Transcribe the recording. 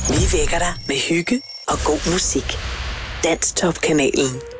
Vi vækker dig med hygge og god musik. Dansk Top Kanalen.